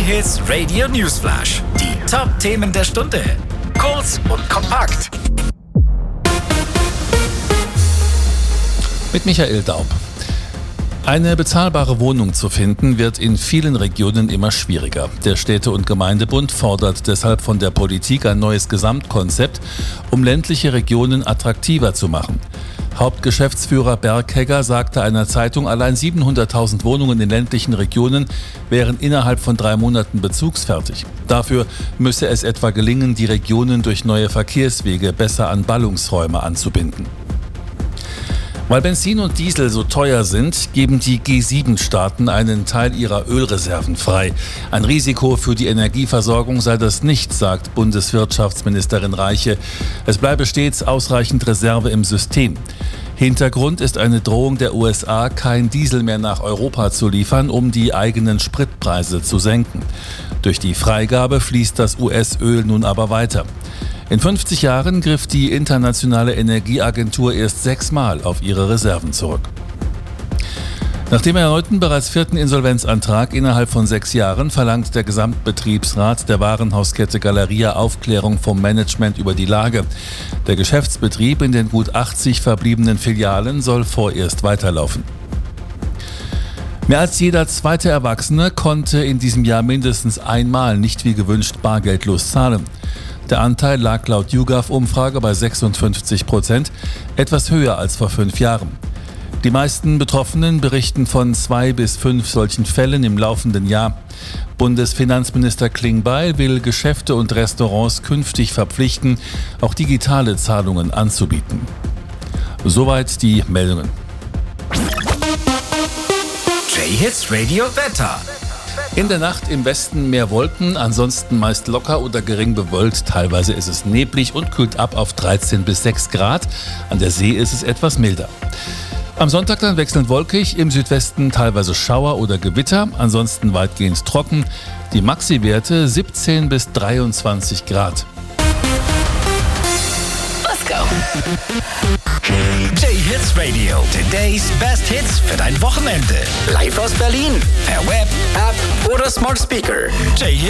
J-Hits Radio Newsflash. Die Top-Themen der Stunde. Kurz und kompakt. Mit Michael Daub. Eine bezahlbare Wohnung zu finden, wird in vielen Regionen immer schwieriger. Der Städte- und Gemeindebund fordert deshalb von der Politik ein neues Gesamtkonzept, um ländliche Regionen attraktiver zu machen. Hauptgeschäftsführer Berghegger sagte einer Zeitung, allein 700.000 Wohnungen in ländlichen Regionen wären innerhalb von 3 Monaten bezugsfertig. Dafür müsse es etwa gelingen, die Regionen durch neue Verkehrswege besser an Ballungsräume anzubinden. Weil Benzin und Diesel so teuer sind, geben die G7-Staaten einen Teil ihrer Ölreserven frei. Ein Risiko für die Energieversorgung sei das nicht, sagt Bundeswirtschaftsministerin Reiche. Es bleibe stets ausreichend Reserve im System. Hintergrund ist eine Drohung der USA, kein Diesel mehr nach Europa zu liefern, um die eigenen Spritpreise zu senken. Durch die Freigabe fließt das US-Öl nun aber weiter. In 50 Jahren griff die Internationale Energieagentur erst 6-mal auf ihre Reserven zurück. Nach dem erneuten bereits 4. Insolvenzantrag innerhalb von 6 Jahren verlangt der Gesamtbetriebsrat der Warenhauskette Galeria Aufklärung vom Management über die Lage. Der Geschäftsbetrieb in den gut 80 verbliebenen Filialen soll vorerst weiterlaufen. Mehr als jeder zweite Erwachsene konnte in diesem Jahr mindestens einmal nicht wie gewünscht bargeldlos zahlen. Der Anteil lag laut YouGov-Umfrage bei 56%, etwas höher als vor 5 Jahren. Die meisten Betroffenen berichten von 2 bis 5 solchen Fällen im laufenden Jahr. Bundesfinanzminister Klingbeil will Geschäfte und Restaurants künftig verpflichten, auch digitale Zahlungen anzubieten. Soweit die Meldungen. J-Hits Radio Wetter. In der Nacht im Westen mehr Wolken, ansonsten meist locker oder gering bewölkt. Teilweise ist es neblig und kühlt ab auf 13 bis 6 Grad. An der See ist es etwas milder. Am Sonntag dann wechselnd wolkig, im Südwesten teilweise Schauer oder Gewitter, ansonsten weitgehend trocken. Die Maxi-Werte 17 bis 23 Grad. Let's go. J-Hits Radio. Today's Best Hits für dein Wochenende. Live aus Berlin. Per Web, App oder Smart Speaker. J-Hits